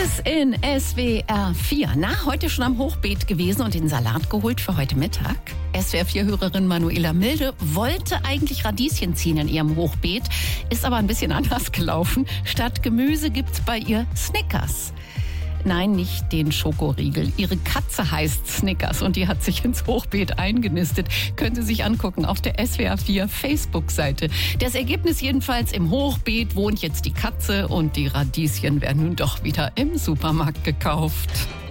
ist in SWR 4. Heute schon am Hochbeet gewesen und den Salat geholt für heute Mittag. SWR 4-Hörerin Manuela Milde wollte eigentlich Radieschen ziehen in ihrem Hochbeet, ist aber ein bisschen anders gelaufen. Statt Gemüse gibt's bei ihr Snickers. Nein, nicht den Schokoriegel. Ihre Katze heißt Snickers und die hat sich ins Hochbeet eingenistet. Können Sie sich angucken auf der SWR 4 Facebook-Seite. Das Ergebnis jedenfalls: im Hochbeet wohnt jetzt die Katze und die Radieschen werden nun doch wieder im Supermarkt gekauft.